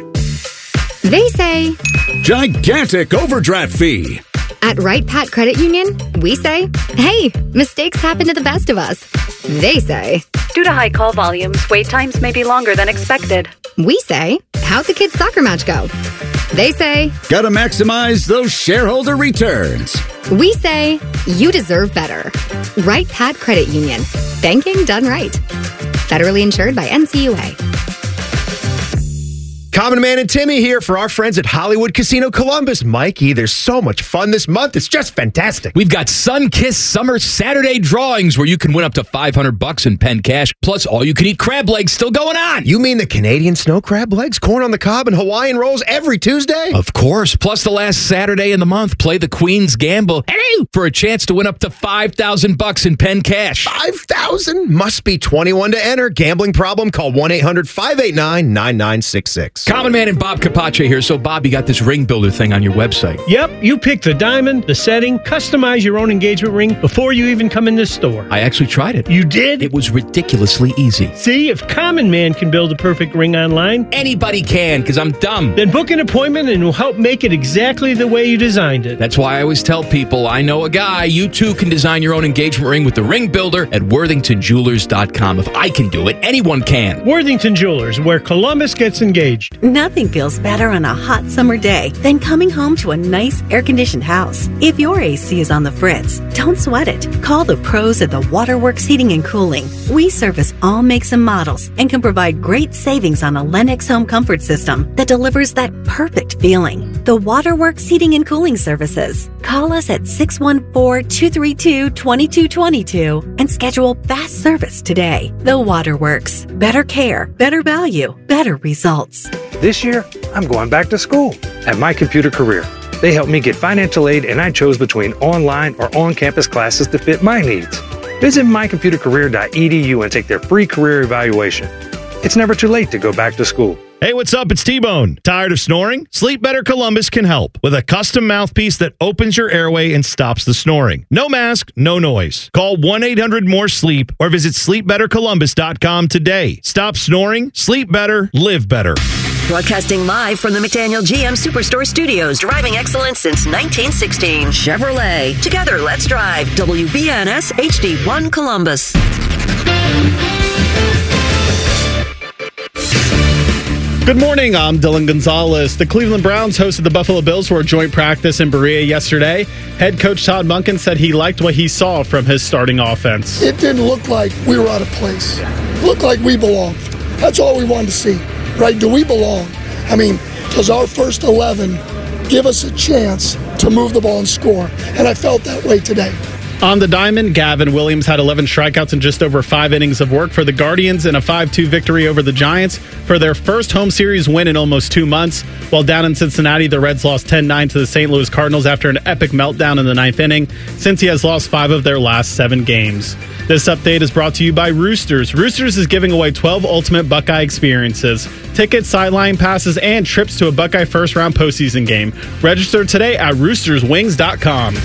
They say gigantic overdraft fee. At Wright Pat Credit Union, we say, hey, mistakes happen to the best of us. They say, due to high call volumes, wait times may be longer than expected. We say, how'd the kids' soccer match go? They say, gotta maximize those shareholder returns. We say, you deserve better. Wright Pat Credit Union. Banking done right. Federally insured by NCUA. Common Man and Timmy here for our friends at Hollywood Casino Columbus. Mikey, there's so much fun this month. It's just fantastic. We've got Sun-Kissed Summer Saturday drawings where you can win up to $500 in pen cash, plus all-you-can-eat crab legs still going on. You mean the Canadian snow crab legs, corn on the cob, and Hawaiian rolls every Tuesday? Of course. Plus the last Saturday in the month, play the Queen's Gamble for a chance to win up to $5,000 in pen cash. 5,000? Must be 21 to enter. Gambling problem? Call 1-800-589-9966. Common Man and Bob Capace here. So, Bob, you got this ring builder thing on your website. Yep. You pick the diamond, the setting, customize your own engagement ring before you even come in this store. I actually tried it. You did? It was ridiculously easy. See, if Common Man can build a perfect ring online, anybody can, because I'm dumb. Then book an appointment and we'll help make it exactly the way you designed it. That's why I always tell people, I know a guy. You too can design your own engagement ring with the ring builder at WorthingtonJewelers.com. If I can do it, anyone can. Worthington Jewelers, where Columbus gets engaged. Nothing feels better on a hot summer day than coming home to a nice air-conditioned house. If your AC is on the fritz, don't sweat it. Call the pros at the Waterworks Heating and Cooling. We service all makes and models and can provide great savings on a Lennox home comfort system that delivers that perfect feeling. The Waterworks Heating and Cooling Services. Call us at 614-232-2222 and schedule fast service today. The Waterworks. Better care, better value, better results. This year, I'm going back to school at My Computer Career. They helped me get financial aid, and I chose between online or on-campus classes to fit my needs. Visit mycomputercareer.edu and take their free career evaluation. It's never too late to go back to school. Hey, what's up? It's T-Bone. Tired of snoring? Sleep Better Columbus can help with a custom mouthpiece that opens your airway and stops the snoring. No mask, no noise. Call 1-800-MORE-SLEEP or visit sleepbettercolumbus.com today. Stop snoring, sleep better, live better. Broadcasting live from the McDaniel GM Superstore Studios, driving excellence since 1916. Chevrolet. Together, let's drive. WBNS HD1 Columbus. Good morning, I'm Dylan Gonzalez. The Cleveland Browns hosted the Buffalo Bills for a joint practice in Berea yesterday. Head coach Todd Monken said he liked what he saw from his starting offense. It didn't look like we were out of place. It looked like we belonged. That's all we wanted to see, right? Do we belong? I mean, does our first 11 give us a chance to move the ball and score? And I felt that way today. On the diamond, Gavin Williams had 11 strikeouts in just over 5 innings of work for the Guardians in a 5-2 victory over the Giants for their first home series win in almost 2 months. While down in Cincinnati, the Reds lost 10-9 to the St. Louis Cardinals after an epic meltdown in the 9th inning, since he has lost 5 of their last 7 games. This update is brought to you by Roosters. Roosters is giving away 12 ultimate Buckeye experiences, tickets, sideline passes, and trips to a Buckeye first-round postseason game. Register today at roosterswings.com.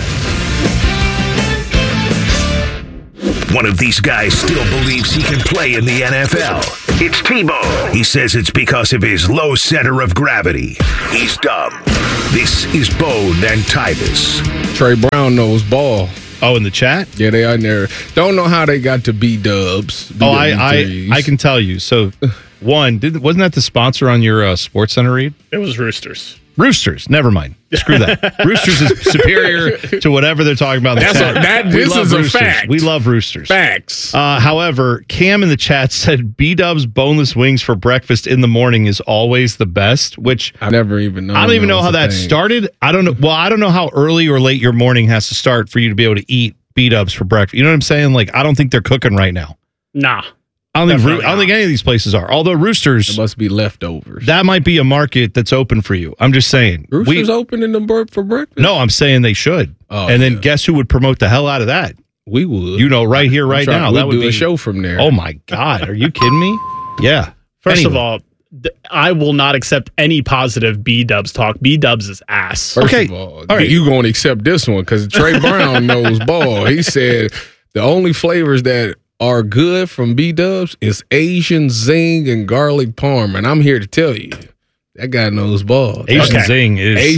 One of these guys still believes he can play in the NFL. It's Tebow. He says it's because of his low center of gravity. He's dumb. This is Bone and Tyvis. Trey Brown knows ball. Oh, in the chat? Yeah, they are in there. Don't know how they got to B-dubs. Oh, I can tell you. So, wasn't that the sponsor on your Sports Center read? It was Roosters. Roosters. Never mind. Screw that. Roosters is superior to whatever they're talking about. This is a fact. We love Roosters. Facts. However, Cam in the chat said B-Dub's boneless wings for breakfast in the morning is always the best, which I never even know. I don't even know how that started. I don't know. Well, I don't know how early or late your morning has to start for you to be able to eat B-Dubs for breakfast. You know what I'm saying? Like, I don't think they're cooking right now. Nah. I don't think any of these places are. Although Roosters, it must be leftovers. That might be a market that's open for you. I'm just saying. Roosters open in the for breakfast? No, I'm saying they should. Oh, and then guess who would promote the hell out of that? We would. You know, right here, right now. That would be a show from there. Oh my God, are you kidding me? Yeah. First of all, I will not accept any positive B-Dubs talk. B-Dubs is ass. First of all right. You going to accept this one because Trey Brown knows ball. He said the only flavors that are good from B-Dubs is Asian Zing and garlic parm. And I'm here to tell you, that guy knows ball. Asian Zing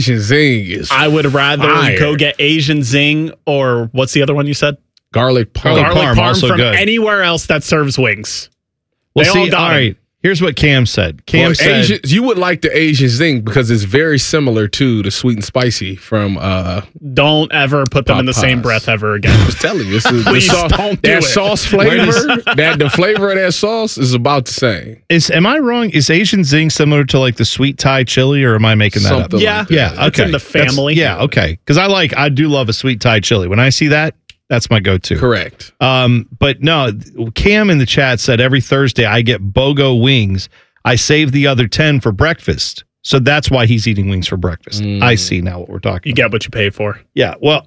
is I would rather go get Asian Zing or what's the other one you said? Garlic parm. Garlic parm also from good. Anywhere else that serves wings. Well, They all got all them. right. Here's what Cam said. Cam said you would like the Asian Zing because it's very similar to the sweet and spicy from Don't ever put them in the same breath ever again. I was telling you, Please don't do that it. sauce flavor, the flavor of that sauce is about the same. Am I wrong? Is Asian Zing similar to like the sweet Thai chili, or am I making that Something up? Yeah, like that. Yeah, okay. It's in the family. Okay. Because I do love a sweet Thai chili. When I see that, that's my go-to. Correct. But no, Cam in the chat said every Thursday I get BOGO wings. I save the other 10 for breakfast. So that's why he's eating wings for breakfast. I see now what we're talking You about. get what you pay for. Yeah, well.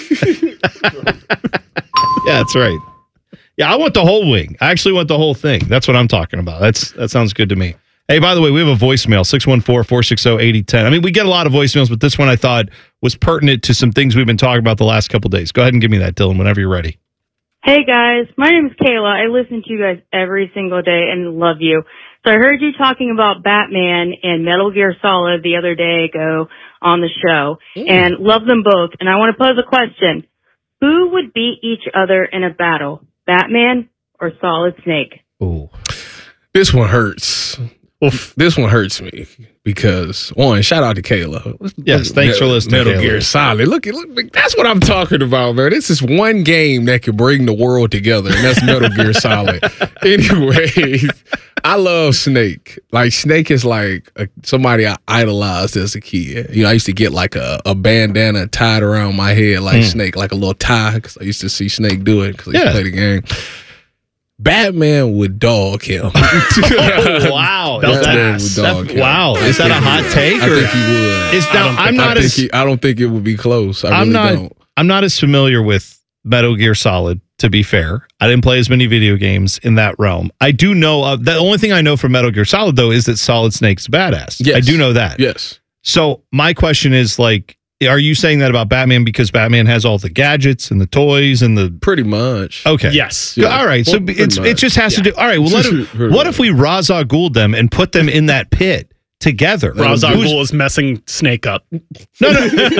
Yeah, that's right. Yeah, I want the whole wing. I actually want the whole thing. That's what I'm talking about. That sounds good to me. Hey, by the way, we have a voicemail, 614-460-8010. I mean, we get a lot of voicemails, but this one I thought was pertinent to some things we've been talking about the last couple of days. Go ahead and give me that, Dylan, whenever you're ready. Hey, guys. My name is Kayla. I listen to you guys every single day and love you. So I heard you talking about Batman and Metal Gear Solid the other day ago on the show, and love them both. And I want to pose a question. Who would beat each other in a battle, Batman or Solid Snake? Ooh. This one hurts. This one hurts me because, one, shout out to Kayla. Yes, thanks for listening, Metal Kayla. Gear Solid. Look, that's what I'm talking about, man. This is one game that can bring the world together, and that's Metal Gear Solid. Anyways, I love Snake. Like, Snake is like somebody I idolized as a kid. You know, I used to get like a bandana tied around my head like Snake, like a little tie, because I used to see Snake do it because I used to play the game. Batman would dog him. Oh, wow. Batman would dog him. Wow. Is that a hot take? I think he would. I don't think it would be close. I really don't. I'm not as familiar with Metal Gear Solid, to be fair. I didn't play as many video games in that realm. I do know, the only thing I know from Metal Gear Solid, though, is that Solid Snake's badass. Yes. I do know that. Yes. So my question is, like, are you saying that about Batman because Batman has all the gadgets and the toys and the... Pretty much. Okay. Yes. Yeah. All right. So it just has to do... All right. Well, what if we Ra's al Ghul them and put them in that pit together? Ra's al Ghul is messing Snake up. No.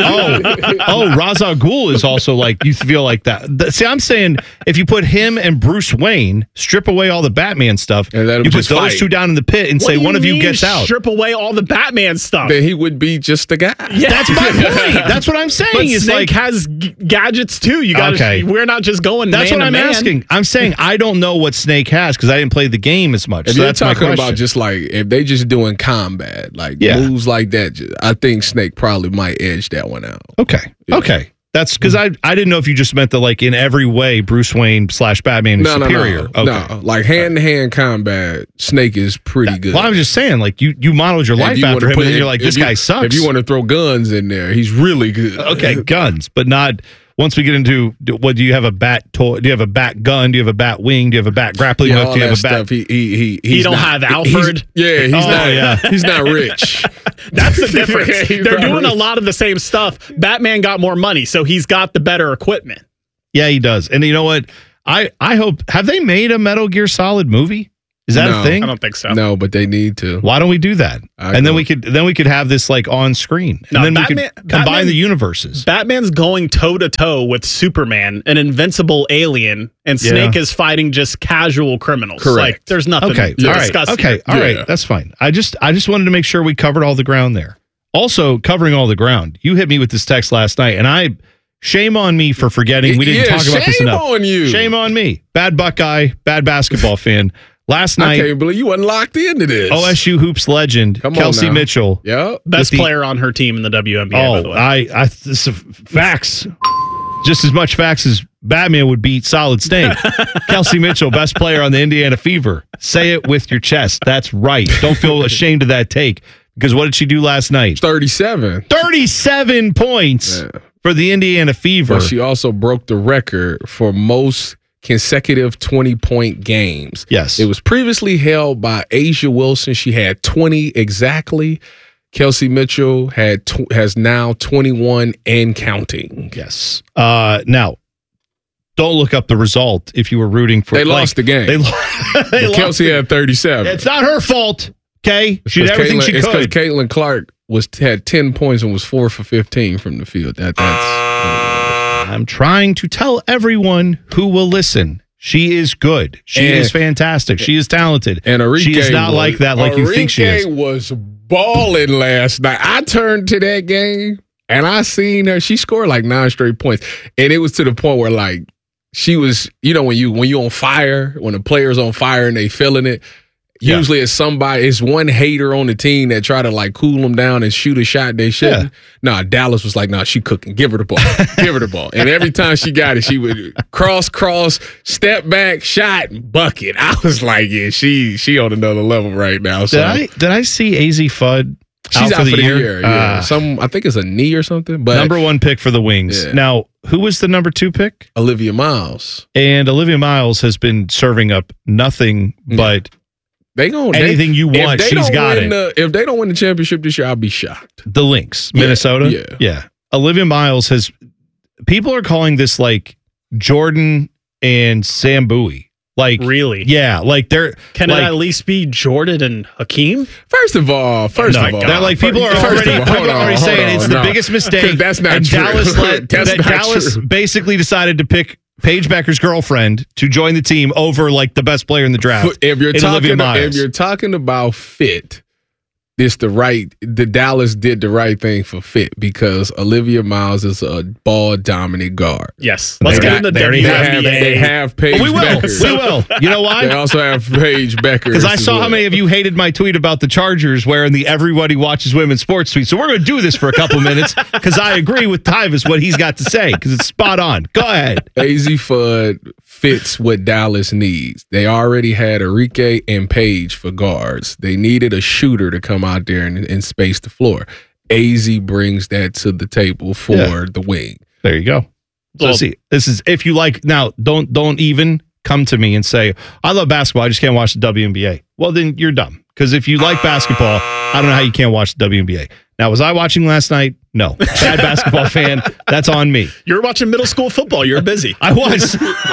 Oh, Ra's al Ghul is also like, you feel like that. See, I'm saying if you put him and Bruce Wayne, strip away all the Batman stuff, and you put those two down in the pit and say one of you gets out. Strip away all the Batman stuff. Then he would be just the guy. Yeah. That's my point. That's what I'm saying. But Is Snake has gadgets too. You got Okay. We're not just going. That's man what to I'm man. asking. I'm saying I don't know what Snake has because I didn't play the game as much. If So you're that's my talking question. about just like if they just doing combat, like Yeah. moves like that, I think Snake probably might edge that one out. Okay. That's because I didn't know if you just meant that, like, in every way, Bruce Wayne / Batman is superior. No. Like hand-to-hand combat, Snake is pretty good. Well, I'm just saying, like, you modeled your life after him, and then you're like, this guy sucks. If you want to throw guns in there, he's really good. Okay, guns, but not. Once we get into what do you have a bat toy? Do you have a bat gun? Do you have a bat wing? Do you have a bat grappling hook? Do you have a bat? He don't have Alfred. He's not rich. That's the difference. They're doing a lot of the same stuff. Batman got more money, so he's got the better equipment. Yeah, he does. And you know what? I hope. Have they made a Metal Gear Solid movie? Is that a thing? I don't think so. No, but they need to. Why don't we do that? Then we could have this like on screen, and then we could combine the universes. Batman's going toe to toe with Superman, an invincible alien, and Snake is fighting just casual criminals. Correct. Like, there's nothing to discuss. Okay, all right, that's fine. I just wanted to make sure we covered all the ground there. Also, covering all the ground, you hit me with this text last night, and shame on me for forgetting. We didn't talk about this enough. Shame on you. Shame on me. Bad Buckeye, bad basketball fan. Last night, I can't believe you wasn't locked into this. OSU hoops legend Kelsey Mitchell, best player on her team in the WNBA. By the way, this is facts, just as much facts as Batman would beat Solid Snake. Kelsey Mitchell, best player on the Indiana Fever. Say it with your chest. That's right. Don't feel ashamed of that take, because what did she do last night? 37 points for the Indiana Fever. But she also broke the record for most consecutive 20-point games. Yes. It was previously held by Asia Wilson. She had 20 exactly. Kelsey Mitchell has now 21 and counting. Yes. Now, don't look up the result if you were rooting for. They lost the game. Kelsey had 37. It's not her fault. Okay, she did everything she could. It's because Caitlin Clark had 10 points and was 4 for 15 from the field. That's. I'm trying to tell everyone who will listen. She is good. She is fantastic. She is talented. And Arike she is not like that, like you think she is. Arike was balling last night. I turned to that game and I seen her. She scored like 9 straight points, and it was to the point where like she was. You know when you on fire, when the player's on fire and they feeling it. Usually it's one hater on the team that try to like cool them down and shoot a shot they shouldn't. Yeah. Nah, Dallas was like, nah, she cooking. Give her the ball. Give her the ball. And every time she got it, she would cross, step back, shot, bucket. I was like, yeah, she on another level right now. So did I see AZ Fudd? She's out for the year. Yeah. I think it's a knee or something. But number 1 pick for the Wings. Yeah. Now, who was the number 2 pick? Olivia Miles. And Olivia Miles has been serving up nothing but anything you want, she's got it. If they don't win the championship this year, I'll be shocked. The Lynx, Minnesota? Yeah. Olivia Miles people are calling this like Jordan and Sam Bowie. Like, really? Yeah. Like Can it at least be Jordan and Hakeem? First of all, they're like people are already saying it's the biggest mistake. That's not true. Dallas basically decided to pick Paige Becker's girlfriend to join the team over like the best player in the draft. If you're talking about fit, the Dallas did the right thing for fit, because Olivia Miles is a ball dominant guard. Yes. Let's get into the WNBA. They have Paige Becker. We will. You know why? They also have Paige Becker. Because I saw how many of you hated my tweet about the Chargers wearing the Everybody Watches Women's Sports tweet. So we're going to do this for a couple minutes, because I agree with Tyvis what he's got to say, because it's spot on. Go ahead. AZ Fudd fits what Dallas needs. They already had Arike and Paige for guards. They needed a shooter to come out there and space the floor. AZ brings that to the table for the wing. There you go. So see, this is, if you like, now don't even come to me and say, I love basketball, I just can't watch the WNBA. Well, then you're dumb. Because if you like basketball, I don't know how you can't watch the WNBA. Now, was I watching last night? No. Bad basketball fan. That's on me. You're watching middle school football. You're busy. I was,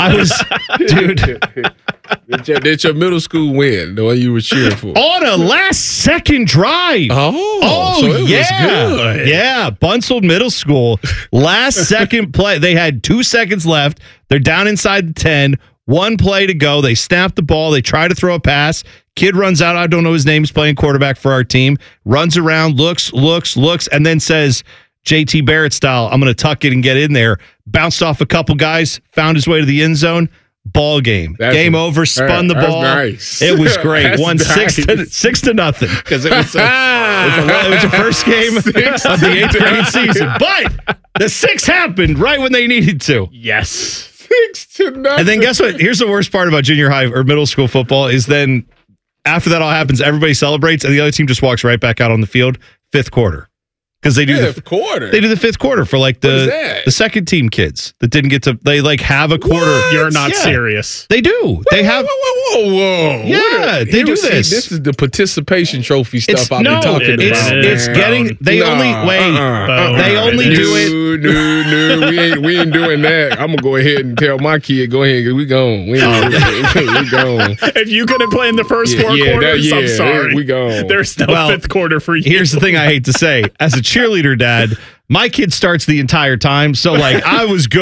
dude. Did your middle school win, the one you were cheering for? On a last-second drive. Oh, so it was good. Yeah, Bunsold Middle School. Last-second play. They had 2 seconds left. They're down inside the 10. 1 play to go. They snap the ball. They try to throw a pass. Kid runs out. I don't know his name. He's playing quarterback for our team. Runs around, looks, and then says, JT Barrett style, I'm going to tuck it and get in there. Bounced off a couple guys, found his way to the end zone. ball game. Game over, spun the ball. Nice. It was great. That's Won nice. 6-0 because it was the first game of the 8th grade season. But the 6 happened right when they needed to. Yes. 6-0. And then guess what? Here's the worst part about junior high or middle school football is then after that all happens, everybody celebrates and the other team just walks right back out on the field, 5th quarter. Because they do the 5th quarter. They do the 5th quarter for like the second team kids that didn't get to. They like have a quarter. What? You're not serious. They do. They have. Whoa. Yeah, they do this. This is the participation trophy stuff I've been talking about. It's getting. They only do it. No. We ain't doing that. I'm gonna go ahead and tell my kid. Go ahead. We gone. We gone. If you couldn't play in the first 4 quarters, I'm sorry. We gone. There's no 5th quarter for you. Here's the thing I hate to say. As a cheerleader dad, my kid starts the entire time. So like I was good.